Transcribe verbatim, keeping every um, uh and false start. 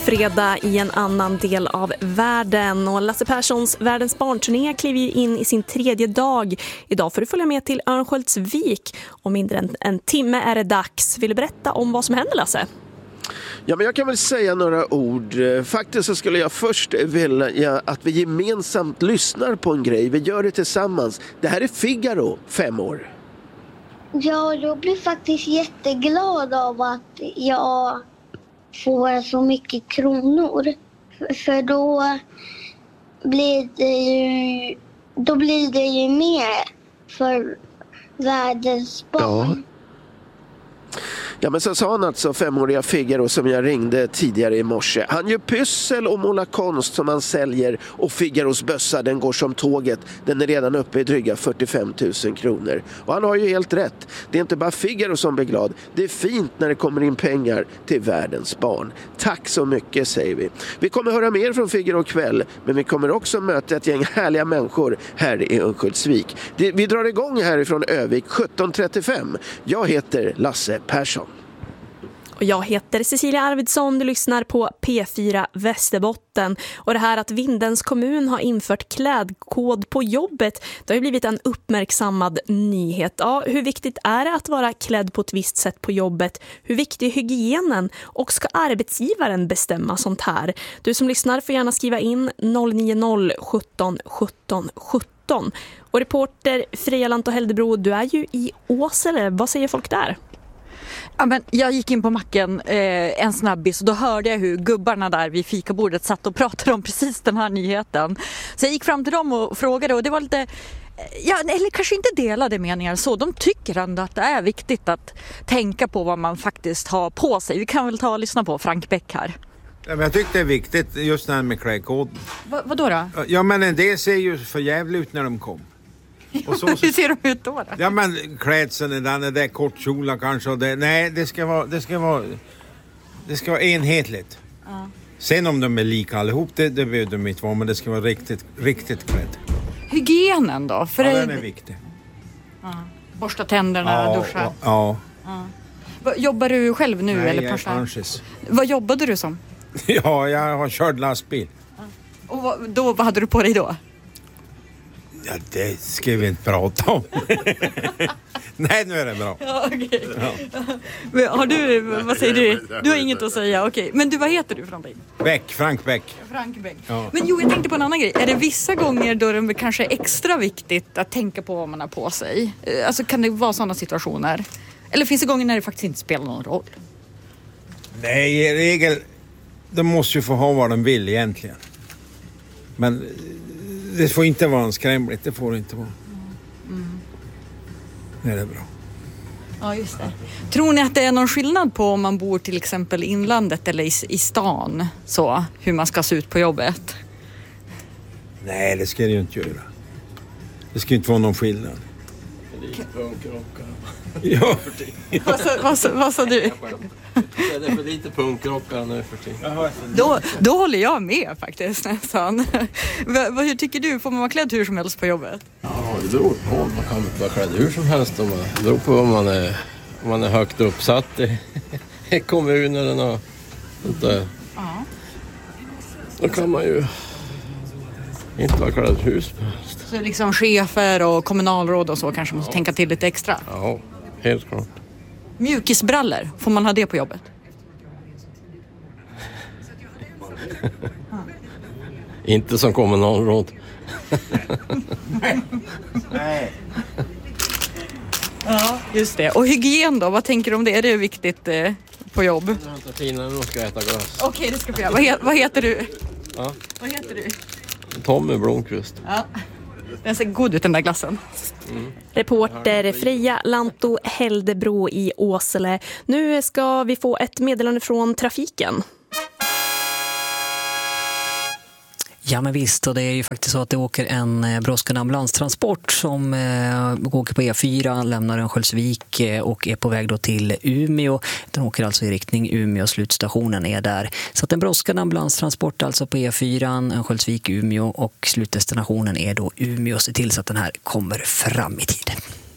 fredag i en annan del av världen. Och Lasse Perssons Världens barnturné kliver ju in i sin tredje dag. Idag får du följa med till Örnsköldsvik. Om mindre än en timme är det dags. Vill du berätta om vad som händer, Lasse? Ja, men jag kan väl säga några ord. Faktiskt så skulle jag först vilja att vi gemensamt lyssnar på en grej. Vi gör det tillsammans. Det här är Figaro, fem år. Ja, jag blir faktiskt jätteglad av att jag får så mycket kronor. För då blir det ju, då blir det ju mer för världens barn. Ja. Ja, men så sa han alltså femåriga Figaro som jag ringde tidigare i morse. Han gör pyssel och målar konst som han säljer, och Figaros bössa, den går som tåget. Den är redan uppe i dryga fyrtiofem tusen kronor. Och han har ju helt rätt. Det är inte bara Figaro som blir glad. Det är fint när det kommer in pengar till världens barn. Tack så mycket, säger vi. Vi kommer höra mer från Figaro kväll, men vi kommer också möta ett gäng härliga människor här i Örnsköldsvik. Vi drar igång härifrån Övik sjutton trettiofem. Jag heter Lasse Persson. Och jag heter Cecilia Arvidsson, du lyssnar på P fyra Västerbotten. Och det här att Vindens kommun har infört klädkod på jobbet, det har ju blivit en uppmärksammad nyhet. Ja, hur viktigt är det att vara klädd på ett visst sätt på jobbet? Hur viktig är hygienen? Och ska arbetsgivaren bestämma sånt här? Du som lyssnar får gärna skriva in noll nio noll sjutton sjutton sjutton. Och reporter Freja Lanto Heldebro, du är ju i Åsele. Vad säger folk där? Ja, men jag gick in på macken eh, en snabbis och då hörde jag hur gubbarna där vid fikabordet satt och pratade om precis den här nyheten. Så jag gick fram till dem och frågade, och det var lite, ja, eller kanske inte delade meningar så. De tycker ändå att det är viktigt att tänka på vad man faktiskt har på sig. Vi kan väl ta och lyssna på Frank Bäck här. Ja, men jag tycker det är viktigt just när med klädkoden. Va, vad då då? Ja, men en del ser ju för jävligt ut när de kom. Och så, hur ser de ut då, då? Ja, men klädseln, den är där kortkjolar kanske. Och det, nej, det ska vara, det ska vara, det ska vara enhetligt. Ja. Sen om de är lika allihop, det, det vet de inte vara, men det ska vara riktigt, riktigt klädd. Hygienen då? För ja, det... den är viktig. Ja. Borsta tänderna, ja, duscha. Ja. ja. Jobbar du själv nu? Nej, eller jag är franchise. Vad jobbade du som? Ja, jag har kört lastbil. Ja. Och vad, då, vad hade du på dig då? Ja, det ska vi inte prata om. Nej, nu är det bra. Ja, okej. Ja. Har du, vad säger du? Du har inget att säga, okej. Men du, vad heter du från dig? Bäck, Frank Bäck. Frank Bäck. Ja. Men jo, jag tänkte på en annan grej. Är det vissa gånger då det kanske är extra viktigt att tänka på vad man har på sig? Alltså, kan det vara sådana situationer? Eller finns det gånger när det faktiskt inte spelar någon roll? Nej, i regel, de måste ju få ha vad de vill egentligen. Men det får inte vara en skrämligt, det får det inte vara. Mm. Det är det bra. Ja, just det. Tror ni att det är någon skillnad på om man bor till exempel i inlandet eller i, i stan? Så, hur man ska se ut på jobbet? Nej, det ska det ju inte göra. Det ska inte vara någon skillnad. Lite punkrockar. Ja. vad, sa, vad, sa, vad sa du? Det är för lite punkrockar nu för tiden. Då, då håller jag med faktiskt nästan. Vad, hur tycker du? Får man vara klädd hur som helst på jobbet? Ja, det beror på. Man kan vara klädd hur som helst. Det beror på om man är, om man är högt uppsatt i, i kommunen och sånt där. Ja. Då kan man ju inte vara klädd hur som helst. Så liksom chefer och kommunalråd och så kanske måste ja. tänka till lite extra? Ja, helt klart. Mjukisbrallor, får man ha det på jobbet? Inte som kommunalråd. Nej. Ja, just det. Och hygien då, vad tänker du om det? Är det viktigt eh, på jobb? Jag hämtar fina när de ska äta glass. Okej, okay, det ska vi göra. Vad, he- vad heter du? Ja. Vad heter du? Tommy Blomqvist. Ja. Den ser god ut, den där glassen. Mm. Reporter Freja Lanto Heldebro i Åsele. Nu ska vi få ett meddelande från trafiken. Ja, men visst, och det är ju faktiskt så att det åker en eh, brådskande ambulanstransport som eh, åker på E fyra, lämnar Örnsköldsvik eh, och är på väg då till Umeå. Den åker alltså i riktning Umeå, slutstationen är där. Så att en brådskande ambulanstransport alltså på E fyra, Örnsköldsvik, Umeå, och slutdestinationen är då Umeå. Se till så att den här kommer fram i tid.